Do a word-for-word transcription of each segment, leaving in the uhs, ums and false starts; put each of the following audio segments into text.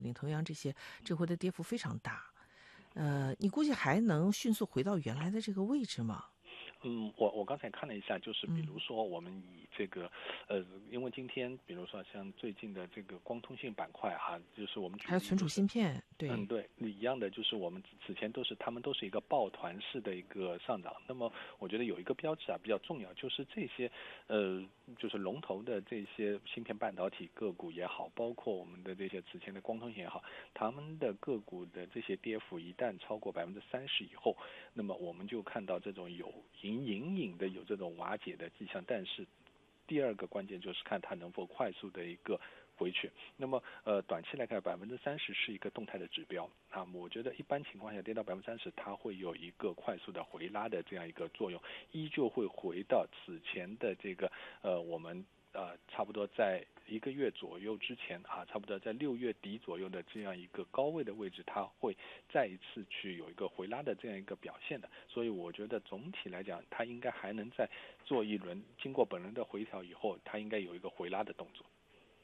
领头羊这些这回的跌幅非常大，呃，你估计还能迅速回到原来的这个位置吗？ 嗯，我我刚才看了一下，就是比如嗯， 说我们以这个，呃，因为今天比如说像最近的这个光通信板块哈、就是我们举还有存储例就是， 芯片， 嗯， 对， 对，一样的，就是我们此前都是他们都是一个抱团式的一个上涨。那么我觉得有一个标志啊比较重要，就是这些呃就是龙头的这些芯片半导体个股也好，包括我们的这些此前的光通信也好，他们的个股的这些跌幅一旦超过百分之三十以后，那么我们就看到这种有隐隐隐的有这种瓦解的迹象。但是第二个关键就是看它能否快速的一个回去。那么呃，短期来看，百分之三十是一个动态的指标啊。我觉得一般情况下跌到百分之三十，它会有一个快速的回拉的这样一个作用，依旧会回到此前的这个呃我们。呃，差不多在一个月左右之前啊，差不多在六月底左右的这样一个高位的位置，它会再一次去有一个回拉的这样一个表现的。所以我觉得总体来讲，它应该还能再做一轮，经过本轮的回调以后，它应该有一个回拉的动作。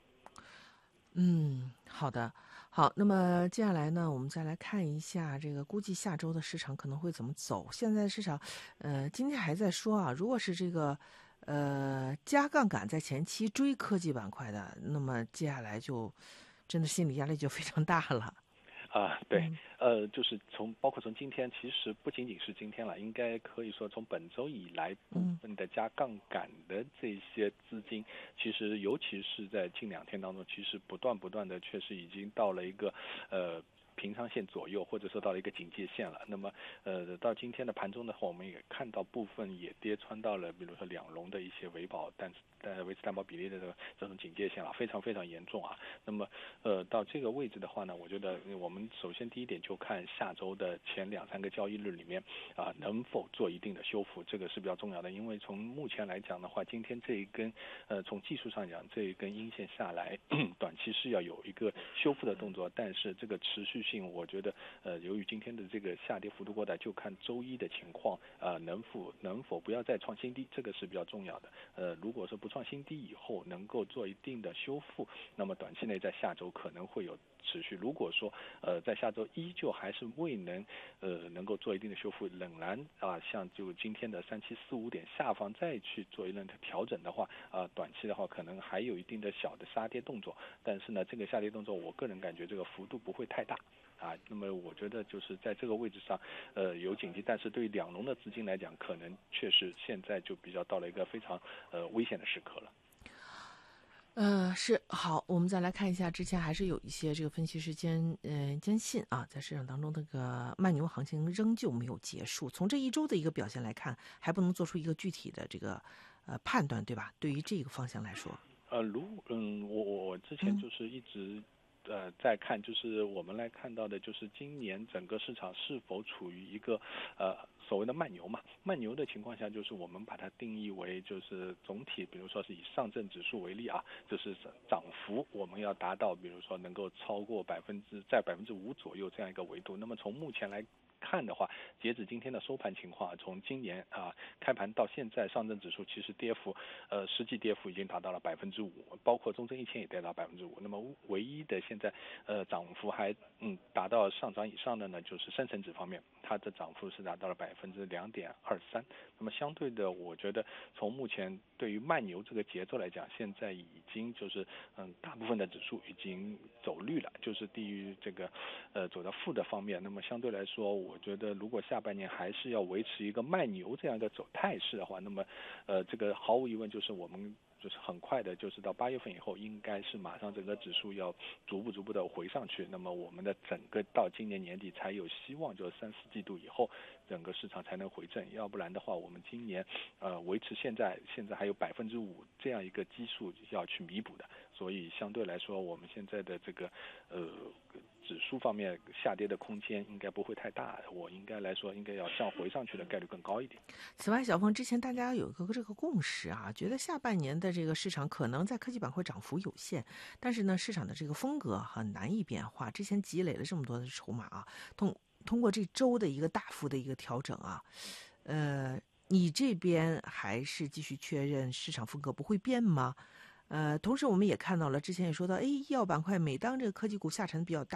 嗯，好的，好，那么接下来呢，我们再来看一下这个，估计下周的市场可能会怎么走。现在市场，呃，今天还在说啊，如果是这个，呃，加杠杆在前期追科技板块的，那么接下来就真的心理压力就非常大了。 啊，对， 嗯呃，就是从包括从今天，其实不仅仅是今天了，应该可以说从本周以来，部嗯。 分的加杠杆的这些资金，其实尤其是在近两天当中，其实不断不断的确实已经到了一个呃平仓线左右，或者说到了一个警戒线了。那么呃到今天的盘中的话，我们也看到部分也跌穿到了，比如说两龙的一些维保但呃维持担保比例的这个这种警戒线了，非常非常严重啊。那么呃到这个位置的话呢，我觉得我们首先第一点就看下周的前两三个交易日里面啊、能否做一定的修复，这个是比较重要的。因为从目前来讲的话，今天这一根呃从技术上讲这一根阴线下来，短期是要有一个修复的动作，但是这个持续性，我觉得呃由于今天的这个下跌幅度过大，就看周一的情况呃能否能否不要再创新低，这个是比较重要的。呃如果说不创新低以后能够做一定的修复，那么短期内在下周可能会有持续。如果说呃在下周依旧还是未能呃能够做一定的修复，仍然啊、像就今天的三七四五点下方再去做一轮的调整的话，啊、呃短期的话可能还有一定的小的杀跌动作，但是呢这个下跌动作我个人感觉这个幅度不会太大。啊，那么我觉得就是在这个位置上，呃，有警惕，但是对于两龙的资金来讲，可能确实现在就比较到了一个非常呃危险的时刻了。 呃，是好，我们再来看一下，之前还是有一些这个分析师坚呃坚信啊，在市场当中那个慢牛行情仍旧没有结束。从这一周的一个表现来看，还不能做出一个具体的这个呃判断，对吧？对于这个方向来说， 呃，如嗯，我我我之前嗯就是一直呃在看，就是我们来看到的，就是今年整个市场是否处于一个呃所谓的慢牛嘛？慢牛的情况下，就是我们把它定义为就是总体，比如说是以上证指数为例啊，就是涨幅我们要达到，比如说能够超过百分之在百分之五左右这样一个维度。那么从目前来看的话，截止今天的收盘情况，从今年啊开盘到现在，上证指数其实跌幅，呃，实际跌幅已经达到了百分之五，包括中证一千也跌到百分之五。那么唯一的现在呃涨幅还嗯达到上涨以上的呢，就是深成指方面，它的涨幅是达到了百分之两点二三。那么相对的，我觉得从目前对于慢牛这个节奏来讲，现在已经就是嗯大部分的指数已经走绿了，就是低于这个呃走到负的方面。那么相对来说，我觉得如果下半年还是要维持一个慢牛这样一个走态势的话，那么呃这个毫无疑问就是我们就是很快的，就是到八月份以后，应该是马上整个指数要逐步逐步的回上去。那么我们的整个到今年年底才有希望，就是三四季度以后，整个市场才能回正。要不然的话，我们今年呃维持现在现在还有百分之五这样一个基数要去弥补的。所以相对来说，我们现在的这个呃指数方面下跌的空间应该不会太大，我应该来说应该要向回上去的概率更高一点。 此外，小鹏之前大家有一个这个共识啊，觉得下半年的这个市场可能在科技板块涨幅有限，但是呢，市场的这个风格很难以变化。之前积累了这么多的筹码啊，通通过这周的一个大幅的一个调整啊，呃，你这边还是继续确认市场风格不会变吗？ 呃，同时我们也看到了，之前也说到，哎，医药板块每当这个科技股下沉比较大。